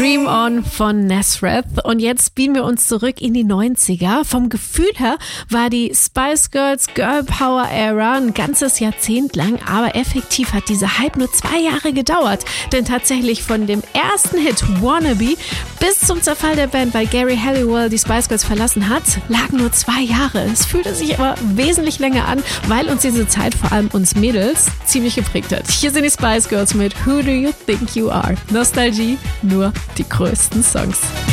Dream On von Nazareth. Und jetzt beamen wir uns zurück in die 90er. Vom Gefühl her war die Spice Girls Girl Power Era ein ganzes Jahrzehnt lang, aber effektiv hat dieser Hype nur 2 Jahre gedauert. Denn tatsächlich von dem ersten Hit Wannabe bis zum Zerfall der Band, weil Gary Halliwell die Spice Girls verlassen hat, lagen nur 2 Jahre. Es fühlte sich aber wesentlich länger an, weil uns diese Zeit vor allem uns Mädels ziemlich geprägt hat. Hier sind die Spice Girls mit Who Do You Think You Are? Nostalgie, nur die größten Songs.